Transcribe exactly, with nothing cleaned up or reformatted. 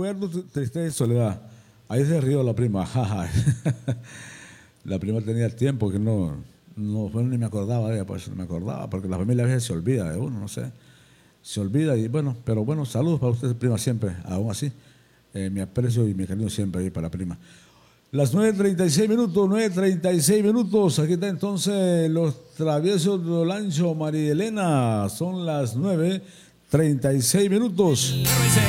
recuerdo, tristeza y soledad. Ahí se rió la prima. Jaja. La prima tenía tiempo que no, no bueno, ni me acordaba de ella, pues no me acordaba, porque la familia a veces se olvida de uno, no sé. Se olvida y bueno, pero bueno, saludos para usted, prima, siempre, aún así. Eh, mi aprecio y mi cariño siempre ahí para la prima. Las nueve treinta y seis minutos, nueve treinta y seis minutos. Aquí está entonces los traviesos de Olancho, María Elena. Son las nueve treinta y seis minutos.